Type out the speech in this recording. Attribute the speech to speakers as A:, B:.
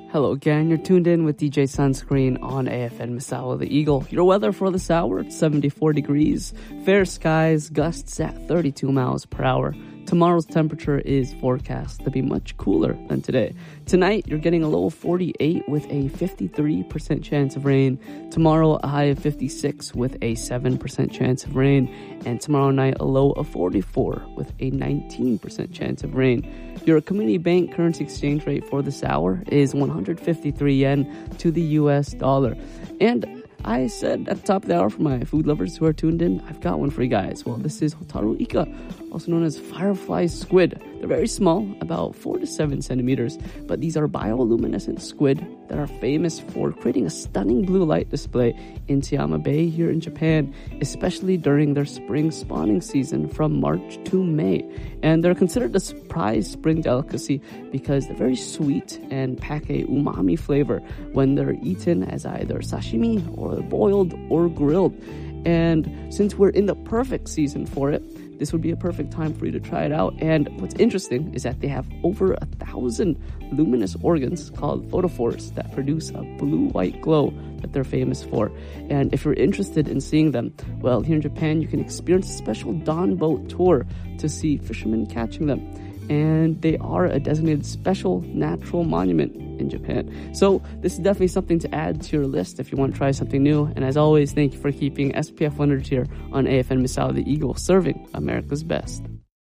A: Hello again, you're tuned in with DJ Sunscreen on AFN Misawa the Eagle. Your weather for this hour, it's 74 degrees, fair skies, gusts at 32 miles per hour. Tomorrow's temperature is forecast to be much cooler than today. Tonight, you're getting a low of 48 with a 53% chance of rain. Tomorrow, a high of 56 with a 7% chance of rain. And tomorrow night, a low of 44 with a 19% chance of rain. Your community bank currency exchange rate for this hour is 153 yen to the US dollar. And I said at the top of the hour for my food lovers who are tuned in, I've got one for you guys. Well, this is Hotaru Ika, also known as firefly squid. They're very small, about 4 to 7 centimeters, but these are bioluminescent squid that are famous for creating a stunning blue light display in Tsuyama Bay here in Japan, especially during their spring spawning season from March to May. And they're considered a surprise spring delicacy because they're very sweet and pack a umami flavor when they're eaten as either sashimi or boiled or grilled. And since we're in the perfect season for it, this would be a perfect time for you to try it out. And what's interesting is that they have over 1,000 luminous organs called photophores that produce a blue-white glow that they're famous for. And if you're interested in seeing them, well, here in Japan, you can experience a special dawn boat tour to see fishermen catching them. And they are a designated special natural monument in Japan. So this is definitely something to add to your list if you want to try something new. And as always, thank you for keeping SPF 100 here on AFN Misawa the Eagle, serving America's best.